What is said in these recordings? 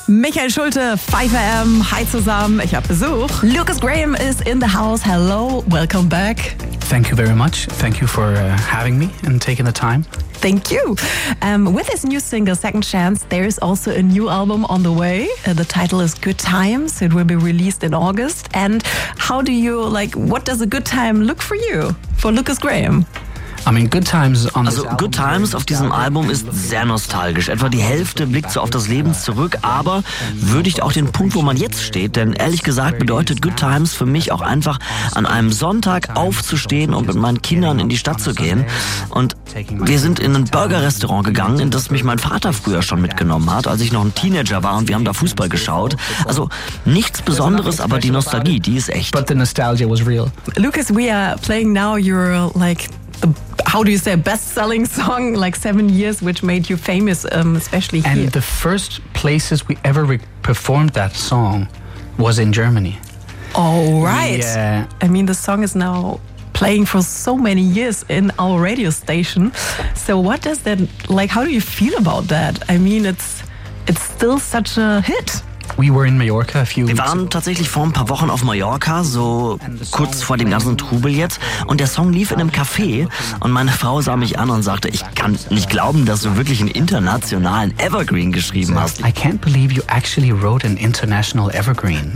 Michael Schulte, 5am, hi zusammen, ich habe Besuch. Lucas Graham is in the house, hello, welcome back. Thank you very much. Thank you for having me and taking the time. Thank you. With his new single, Second Chance, there is also a new album on the way. The title is Good Times. It will be released in August. And what does a good time look for you, for Lucas Graham? I mean, Good Times on Also Good Times auf diesem Album ist sehr nostalgisch. Etwa die Hälfte blickt so auf das Leben zurück, aber würdigt auch den Punkt, wo man jetzt steht. Denn ehrlich gesagt bedeutet Good Times für mich auch einfach, an einem Sonntag aufzustehen und mit meinen Kindern in die Stadt zu gehen. Und wir sind in ein Burger-Restaurant gegangen, in das mich mein Vater früher schon mitgenommen hat, als ich noch ein Teenager war, und wir haben da Fußball geschaut. Also nichts Besonderes, aber die Nostalgie, die ist echt. But the nostalgia was real. Lucas, we are playing now your, how do you say, best-selling song, 7 years, which made you famous, especially here. And the first places we ever performed that song was in Germany. Oh, right. Yeah. I mean, the song is now playing for so many years in our radio station. So what does that, how do you feel about that? I mean, it's still such a hit. We were in Mallorca a few Wir weeks waren tatsächlich vor ein paar Wochen auf Mallorca, so kurz vor dem ganzen Trubel jetzt. Und der Song lief in einem Café und meine Frau sah mich an und sagte, ich kann nicht glauben, dass du wirklich einen internationalen Evergreen geschrieben hast. I can't believe you actually wrote an international evergreen.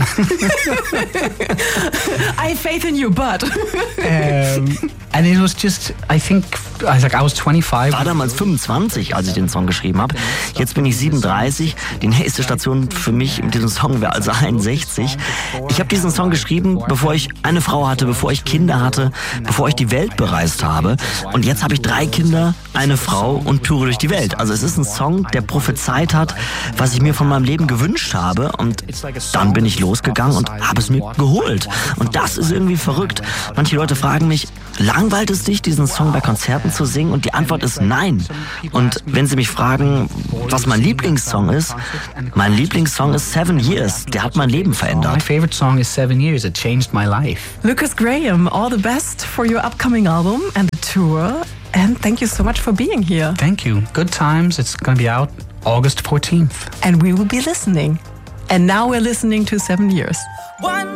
I have faith in you, but... And it was just, I was 25. Ich war damals 25, als ich den Song geschrieben habe. Jetzt bin ich 37. Die nächste Station für mich mit diesem Song wäre also 61. Ich habe diesen Song geschrieben, bevor ich eine Frau hatte, bevor ich Kinder hatte, bevor ich die Welt bereist habe. Und jetzt habe ich 3 Kinder, eine Frau und toure durch die Welt. Also es ist ein Song, der prophezeit hat, was ich mir von meinem Leben gewünscht habe. Und dann bin ich losgegangen und habe es mir geholt. Und das ist irgendwie verrückt. Manche Leute fragen mich, langweilt es dich, diesen Song bei Konzerten zu singen? Und die Antwort ist nein. Und wenn sie mich fragen, was mein Lieblingssong ist, mein Lieblingssong ist 7 Years. Der hat mein Leben verändert. My favorite song is 7 Years. It changed my life. Lucas Graham, all the best for your upcoming album and the tour. And thank you so much for being here. Thank you. Good Times. It's going to be out August 14th. And we will be listening. And now we're listening to 7 Years.